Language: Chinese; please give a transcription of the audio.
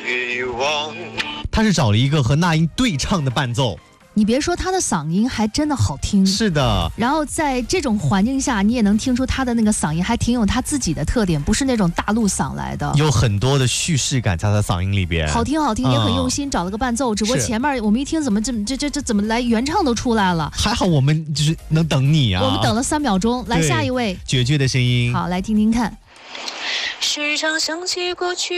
欲望。 他是找了一个和那英对唱的伴奏。 你别说，他的嗓音还真的好听。 是的， 然后在这种环境下，你也能听出他的那个嗓音还挺有他自己的特点，不是那种大陆嗓来的， 有很多的叙事感在他的嗓音里边， 好听，也很用心找了个伴奏。只不过前面我们一听，怎么这怎么来原唱都出来了？ 还好我们就是能等你啊！ 我们等了3秒钟，来下一位， 决绝的声音， 好，来听听看。 时常想起过去。